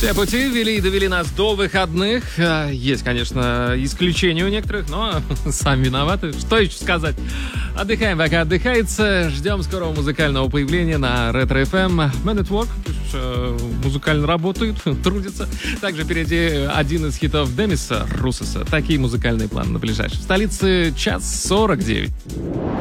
Все пути вели и довели нас до выходных. Есть, конечно, исключения у некоторых, но сами виноваты. Что еще сказать? Отдыхаем, пока отдыхается. Ждем скорого музыкального появления на Ретро FM. Man at Work музыкально работает, трудится. Также впереди один из хитов Демиса Руссоса. Такие музыкальные планы на ближайшие. В столице 1:49.